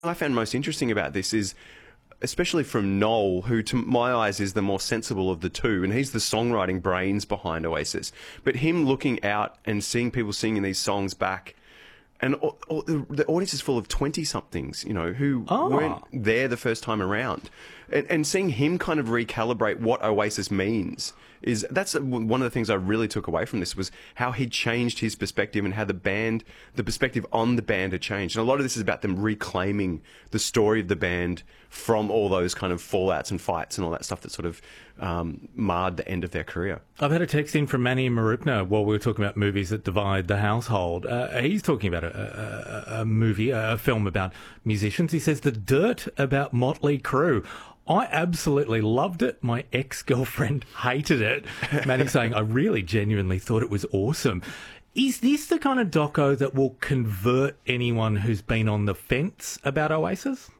I found most interesting about this is, especially from Noel, who to my eyes is the more sensible of the two, and he's the songwriting brains behind Oasis. But him looking out and seeing people singing these songs back, and the audience is full of 20-somethings, who weren't there the first time around. And seeing him kind of recalibrate what Oasis means, that's one of the things I really took away from this, was how he changed his perspective and how the perspective on the band had changed. And a lot of this is about them reclaiming the story of the band from all those kind of fallouts and fights and all that stuff that sort of marred the end of their career. I've had a text in from Manny Marupna while we were talking about movies that divide the household. He's talking about a film about musicians. He says The Dirt about Motley Crue. I absolutely loved it. My ex-girlfriend hated it. Manny's saying, I really genuinely thought it was awesome. Is this the kind of doco that will convert anyone who's been on the fence about Oasis?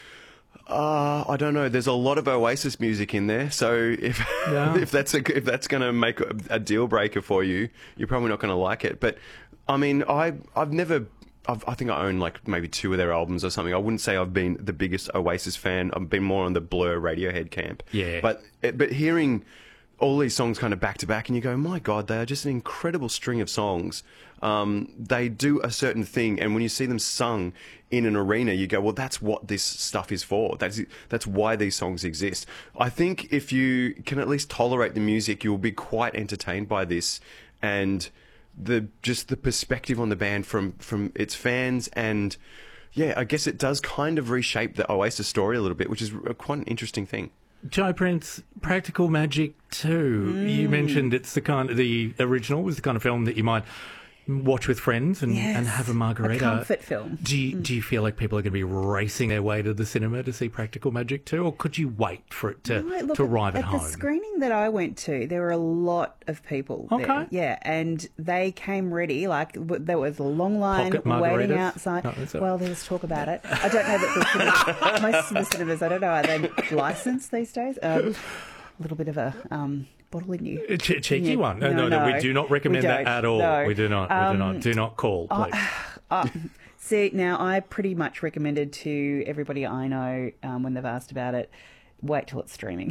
I don't know. There's a lot of Oasis music in there, so if that's going to make a deal breaker for you, you're probably not going to like it. But I mean, I think I own like maybe 2 of their albums or something. I wouldn't say I've been the biggest Oasis fan. I've been more on the Blur Radiohead camp. Yeah. But hearing all these songs kind of back to back, and you go, my God, they are just an incredible string of songs. They do a certain thing, and when you see them sung in an arena, you go, well, that's what this stuff is for. That's why these songs exist. I think if you can at least tolerate the music, you'll be quite entertained by this, and the perspective on the band from its fans, and yeah, I guess it does kind of reshape the Oasis story a little bit, which is quite an interesting thing. Joe Prince, Practical Magic 2. You mentioned the original was the kind of film that you might watch with friends and have a margarita. A comfort film. Do you feel like people are going to be racing their way to the cinema to see Practical Magic 2, or could you wait for it to arrive at home? At the screening that I went to, there were a lot of people there. Yeah, and they came ready. Like, there was a long line waiting outside. Well, there was talk about it. I don't know that most of the cinemas, I don't know, are they licensed these days? A little bit of a... bottle in you. Cheeky one. No, we do not recommend that at all. No. We do not. Do not call, please. See, now I pretty much recommended to everybody I know when they've asked about it, wait till it's streaming.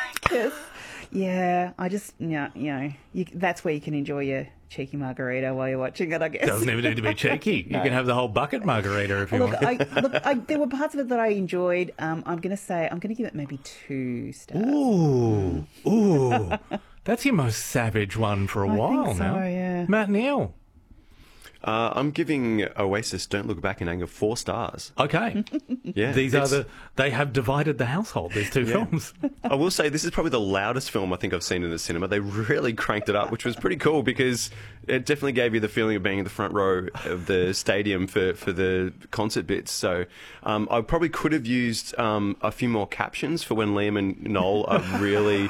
That's where you can enjoy your cheeky margarita while you're watching it, I guess. Doesn't even need to be cheeky. You can have the whole bucket margarita if you want. There were parts of it that I enjoyed. I'm going to give it maybe 2 stars. Ooh. That's your most savage one for a while think so, now. Yeah. Matt Neal. I'm giving Oasis Don't Look Back in Anger 4 stars. Okay. Yeah. They have divided the household, these 2 films. I will say this is probably the loudest film I think I've seen in the cinema. They really cranked it up, which was pretty cool because it definitely gave you the feeling of being in the front row of the stadium for the concert bits. So I probably could have used a few more captions for when Liam and Noel are really...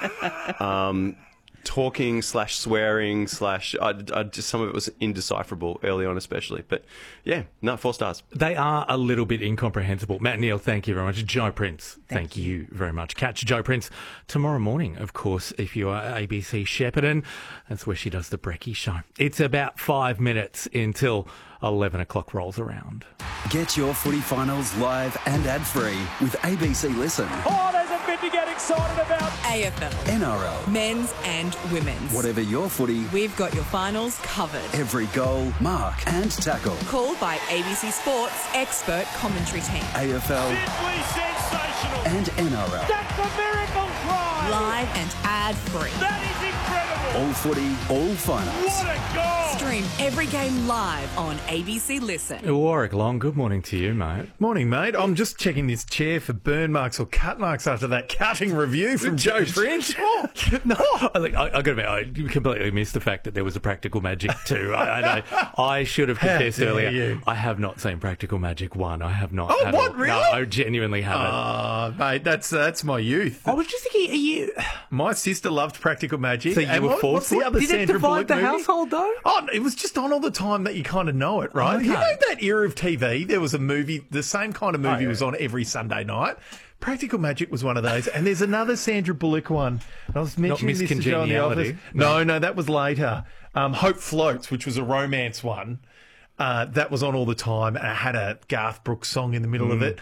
talking / swearing / just some of it was indecipherable early on, especially. But yeah, 4 stars. They are a little bit incomprehensible. Matt Neal, thank you very much. Joe Prince, thank you very much. Catch Joe Prince tomorrow morning, of course, if you are ABC Shepparton. That's where she does the Brekkie Show. It's about 5 minutes until 11 o'clock rolls around. Get your footy finals live and ad-free with ABC Listen. Oh, there's a bit to get excited about. AFL. NRL. Men's and women's. Whatever your footy, we've got your finals covered. Every goal, mark and tackle. Called by ABC Sports expert commentary team. AFL. Simply sensational. And NRL. That's a miracle try. Live and ad-free. That is incredible. All footy, all finals. What a goal. Stream every game live on ABC Listen. Warwick Long, good morning to you, mate. Morning, mate. I'm just checking this chair for burn marks or cut marks after that cutting review from Joe Prince. No, I got to admit, I completely missed the fact that there was a Practical Magic 2. I should have confessed earlier. You. I have not seen Practical Magic 1. I have not. Oh, what, really? No, I genuinely haven't. Oh, mate, that's my youth. I was just thinking, are you... My sister loved Practical Magic. So you were forced what's the other Did Sandra it divide Bullock the movie? household, though? Oh, it was just on all the time that you kind of know it, right? Okay. You know that era of TV? There was a movie, the same kind of movie was on every Sunday night. Practical Magic was one of those, and there's another Sandra Bullock one. And I was mentioning this to Joe in the office. No, that was later. Hope Floats, which was a romance one. That was on all the time, and it had a Garth Brooks song in the middle of it.